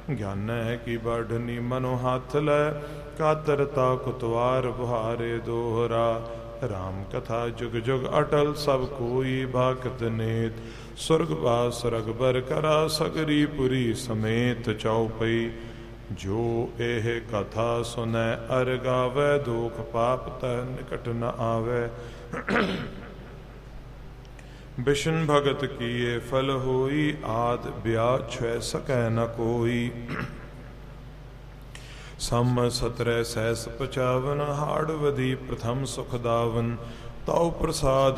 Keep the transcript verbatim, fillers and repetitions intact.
ਗਿਆਨੈ ਕੀ ਬਾਢਨੀ ਮਨੋ ਹੱਥ ਲੈ, ਕਾਤਰਤਾ ਕੁਤਵਾਰ ਬੁਹਾਰੇ ਦੋਹਰਾ। ਰਾਮ ਕਥਾ ਜੁਗ ਜੁਗ ਅਟਲ ਸਭ ਕੋਈ, ਭਾਗਤ ਨੇਤ ਸੁਰਗ ਵਾਸ ਰਗਬਰ ਕਰਾ, ਸਗਰੀ ਪੁਰੀ ਸਮੇਤ ਚਉਪਈ। ਜੋ ਇਹ ਕਥਾ ਸੁਨੈ ਅਰ ਗਾਵੈ, ਦੁਖ ਪਾਪ ਤਹਿ ਨਿਕਟ ਨ ਆਵੈ। ਬਿਸ਼ਨ ਭਗਤ ਕੀਏ ਫਲ ਹੋਈ, ਆਦ ਬਿਆਹ ਛੁਐ ਸਕੈ ਨ ਕੋਈ। ਸਮ ਸਤਰੈ ਸਹਿਸ ਪਚਾਵਨ, ਹਾੜ ਵਦੀ ਪ੍ਰਥਮ ਸੁਖ ਦਾਵਨ। ਤਉ ਪ੍ਰਸਾਦ